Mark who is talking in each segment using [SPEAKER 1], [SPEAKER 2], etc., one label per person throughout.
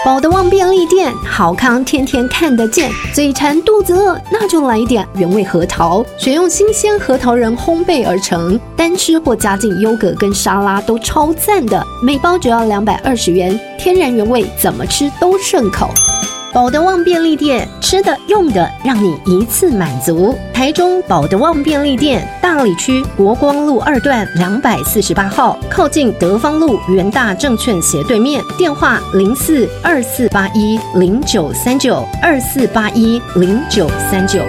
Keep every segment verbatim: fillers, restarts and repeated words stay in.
[SPEAKER 1] 宝德旺便利店，好康天天看得见，嘴馋肚子饿，那就来一点原味核桃，选用新鲜核桃仁烘焙而成，单吃或加进优格跟沙拉都超赞的，每包只要两百二十元，天然原味，怎么吃都顺口。宝德旺便利店，吃的用的让你一次满足。台中宝德旺便利店，大里区国光路二段两百四十八号，靠近德芳路元大证券斜对面，电话零四二四八一零九三九二四八一零九三九。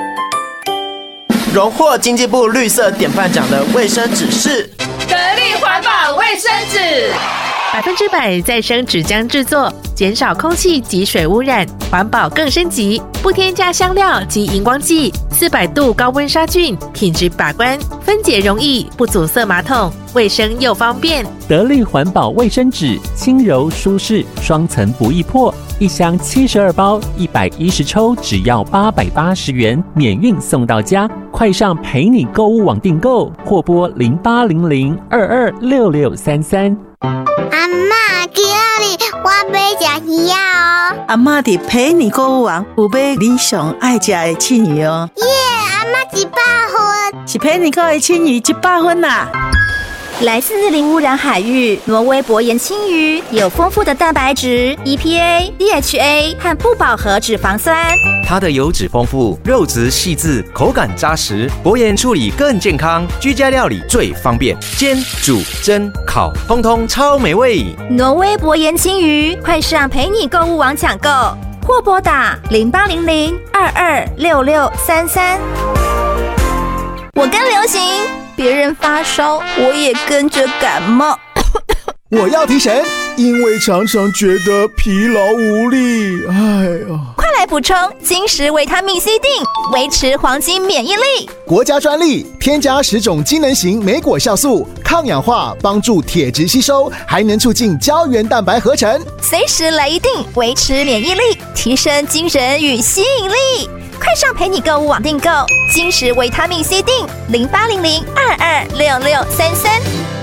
[SPEAKER 2] 荣获经济部绿色典范奖的卫生纸是
[SPEAKER 3] 得力环保卫生纸。
[SPEAKER 4] 百分之百再生纸浆制作，减少空气及水污染，环保更升级，不添加香料及荧光剂，四百度高温杀菌，品质把关，分解容易，不阻塞马桶，卫生又方便。
[SPEAKER 5] 得力环保卫生纸，轻柔舒适，双层不易破，一箱七十二包，一百一十抽，只要八百八十元，免运送到家。快上陪你购物网订购，或拨零八零零二二六六三三。
[SPEAKER 6] 阿嬷，今日我要吃鱼哦。
[SPEAKER 7] 阿嬷伫陪你购物网有买你上爱吃的青鱼哦。
[SPEAKER 6] 耶，阿嬷一百分，
[SPEAKER 7] 是陪你购的青鱼一百分啦。
[SPEAKER 8] 来自零污染海域，挪威薄盐青鱼有丰富的蛋白质、E P A、D H A 和不饱和脂肪酸。
[SPEAKER 9] 它的油脂丰富，肉质细致，口感扎实，薄盐处理更健康，居家料理最方便，煎、煮、蒸、烤，通通超美味。
[SPEAKER 8] 挪威薄盐青鱼，快上陪你购物网抢购，或拨打零八零零二二六六三三。我跟流行，别人发烧，我也跟着感冒。
[SPEAKER 10] 我要提神，因为常常觉得疲劳无力。哎呀，
[SPEAKER 8] 快来补充金石维他命 C 锭，维持黄金免疫力。
[SPEAKER 10] 国家专利，添加十种机能型莓果酵素，抗氧化，帮助铁质吸收，还能促进胶原蛋白合成。
[SPEAKER 8] 随时来一锭，维持免疫力，提升精神与吸引力。快上陪你购物网订购金石维他命 C 锭，零八零零二二六六三三。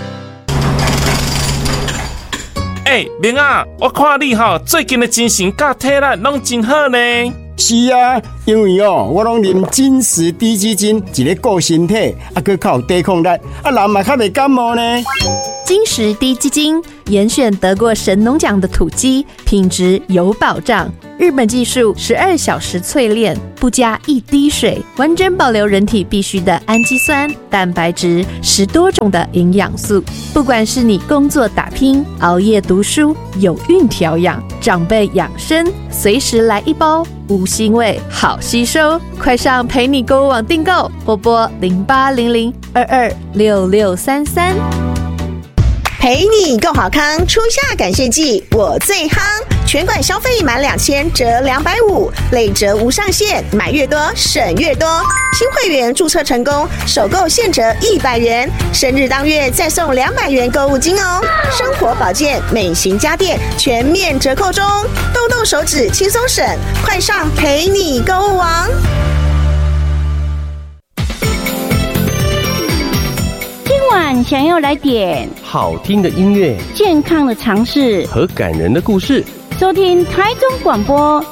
[SPEAKER 11] 哎、欸，明啊，我看你吼最近的精神甲体力拢真好呢。
[SPEAKER 12] 是啊，因为哦，我拢啉金石低基金，一个顾身体，啊，佮较有抵抗力，啊，人嘛较袂感冒呢。
[SPEAKER 13] 金石低基金严选得过神农奖的土鸡，品质有保障。日本技术十二小时淬炼，不加一滴水，完整保留人体必需的氨基酸、蛋白质，十多种的营养素。不管是你工作打拼、熬夜读书、有孕调养、长辈养生，随时来一包，无腥味，好吸收。快上陪你购物网订购，或拨零八零零二二六六三三。
[SPEAKER 14] 陪你够好康，初夏感谢季我最夯，全馆消费满两千折两百五，累折无上限，买越多省越多。新会员注册成功，首购现折一百元，生日当月再送两百元购物金哦。生活保健、美型家电全面折扣中，动动手指轻松省，快上陪你购物网。
[SPEAKER 15] 今晚想要来点
[SPEAKER 16] 好听的音乐、
[SPEAKER 15] 健康的常识
[SPEAKER 16] 和感人的故事，
[SPEAKER 15] 收听台中广播